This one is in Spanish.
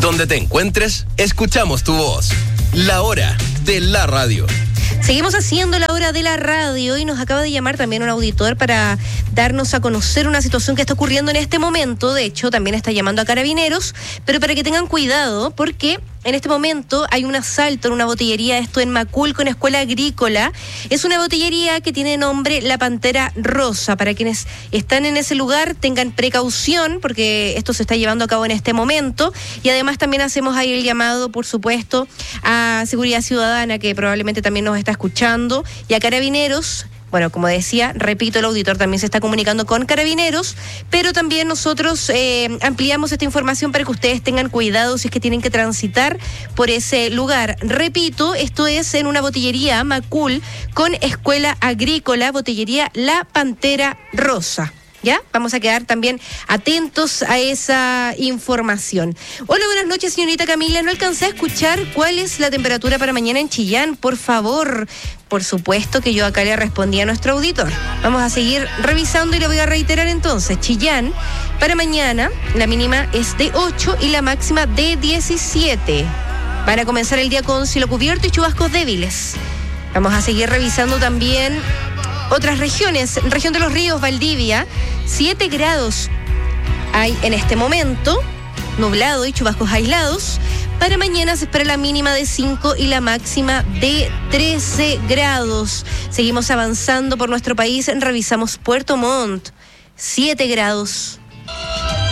Donde te encuentres, escuchamos tu voz. La hora de la radio. Seguimos haciendo la hora de la radio y nos acaba de llamar también un auditor para darnos a conocer una situación que está ocurriendo en este momento. De hecho, también está llamando a Carabineros, pero para que tengan cuidado, porque en este momento hay un asalto en una botillería, esto en Macul con Escuela Agrícola. Es una botillería que tiene nombre La Pantera Rosa. Para quienes están en ese lugar, tengan precaución, porque esto se está llevando a cabo en este momento. Y además también hacemos ahí el llamado, por supuesto, a Seguridad Ciudadana, que probablemente también nos está escuchando, y a Carabineros. Bueno, como decía, repito, el auditor también se está comunicando con Carabineros, pero también nosotros ampliamos esta información para que ustedes tengan cuidado si es que tienen que transitar por ese lugar. Repito, esto es en una botillería Macul con Escuela Agrícola, botillería La Pantera Rosa. ¿Ya? Vamos a quedar también atentos a esa información. Hola, buenas noches, señorita Camila. No alcancé a escuchar cuál es la temperatura para mañana en Chillán, por favor. Por supuesto que yo acá le respondí a nuestro auditor. Vamos a seguir revisando y lo voy a reiterar entonces. Chillán, para mañana, la mínima es de 8 y la máxima de 17. Van a comenzar el día con cielo cubierto y chubascos débiles. Vamos a seguir revisando también otras regiones. Región de los Ríos, Valdivia, 7 grados hay en este momento, nublado y chubascos aislados. Para mañana se espera la mínima de 5 y la máxima de 13 grados. Seguimos avanzando por nuestro país, revisamos Puerto Montt, 7 grados.